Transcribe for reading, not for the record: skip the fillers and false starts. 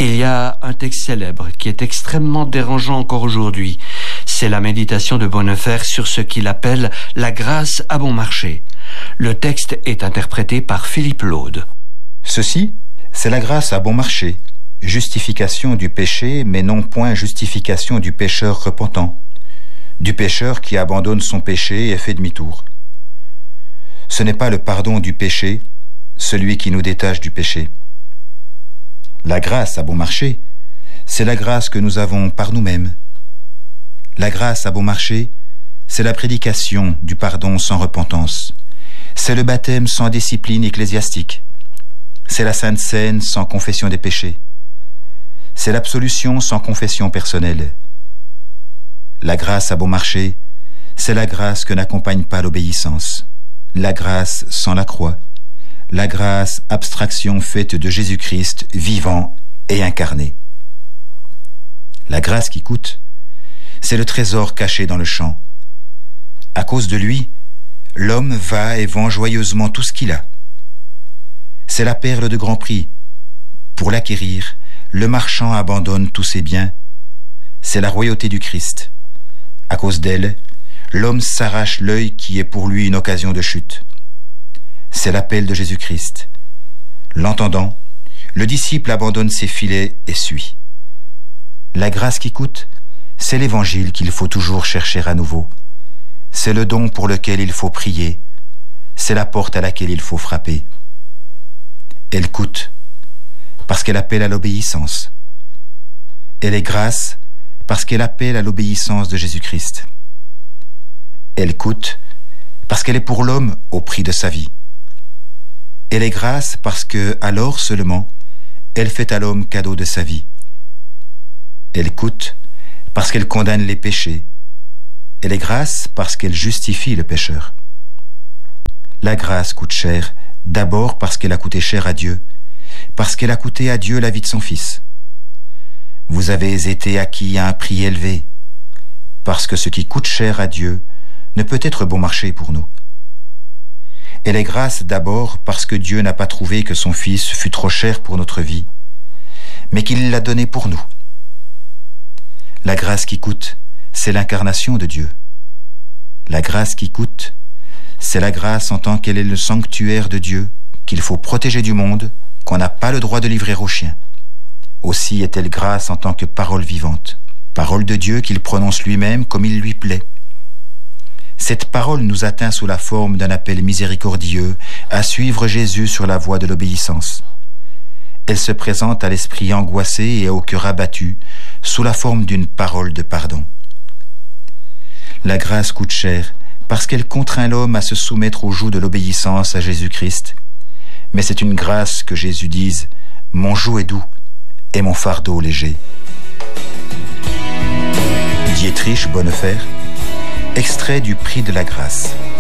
Il y a un texte célèbre qui est extrêmement dérangeant encore aujourd'hui. C'est la méditation de Bonhoeffer sur ce qu'il appelle la grâce à bon marché. Le texte est interprété par Philippe Laude. Ceci, c'est la grâce à bon marché, justification du péché, mais non point justification du pécheur repentant, du pécheur qui abandonne son péché et fait demi-tour. Ce n'est pas le pardon du péché, celui qui nous détache du péché. La grâce à bon marché, c'est la grâce que nous avons par nous-mêmes. La grâce à bon marché, c'est la prédication du pardon sans repentance. C'est le baptême sans discipline ecclésiastique. C'est la Sainte Seine sans confession des péchés. C'est l'absolution sans confession personnelle. La grâce à bon marché, c'est la grâce que n'accompagne pas l'obéissance. La grâce sans la croix. La grâce, abstraction faite de Jésus-Christ, vivant et incarné. La grâce qui coûte, c'est le trésor caché dans le champ. À cause de lui, l'homme va et vend joyeusement tout ce qu'il a. C'est la perle de grand prix. Pour l'acquérir, le marchand abandonne tous ses biens. C'est la royauté du Christ. À cause d'elle, l'homme s'arrache l'œil qui est pour lui une occasion de chute. C'est l'appel de Jésus-Christ. L'entendant, le disciple abandonne ses filets et suit. La grâce qui coûte, c'est l'évangile qu'il faut toujours chercher à nouveau. C'est le don pour lequel il faut prier. C'est la porte à laquelle il faut frapper. Elle coûte parce qu'elle appelle à l'obéissance. Elle est grâce parce qu'elle appelle à l'obéissance de Jésus-Christ. Elle coûte parce qu'elle est pour l'homme au prix de sa vie. Elle est grâce parce que, alors seulement, elle fait à l'homme cadeau de sa vie. Elle coûte parce qu'elle condamne les péchés. Elle est grâce parce qu'elle justifie le pécheur. La grâce coûte cher, d'abord parce qu'elle a coûté cher à Dieu, parce qu'elle a coûté à Dieu la vie de son Fils. Vous avez été acquis à un prix élevé, parce que ce qui coûte cher à Dieu ne peut être bon marché pour nous. Elle est grâce d'abord parce que Dieu n'a pas trouvé que son Fils fût trop cher pour notre vie, mais qu'il l'a donné pour nous. La grâce qui coûte, c'est l'incarnation de Dieu. La grâce qui coûte, c'est la grâce en tant qu'elle est le sanctuaire de Dieu, qu'il faut protéger du monde, qu'on n'a pas le droit de livrer aux chiens. Aussi est-elle grâce en tant que parole vivante, parole de Dieu qu'il prononce lui-même comme il lui plaît. Cette parole nous atteint sous la forme d'un appel miséricordieux à suivre Jésus sur la voie de l'obéissance. Elle se présente à l'esprit angoissé et au cœur abattu sous la forme d'une parole de pardon. La grâce coûte cher parce qu'elle contraint l'homme à se soumettre au joug de l'obéissance à Jésus-Christ. Mais c'est une grâce que Jésus dise « Mon joug est doux et mon fardeau léger ». Dietrich Bonhoeffer, extrait du Prix de la grâce.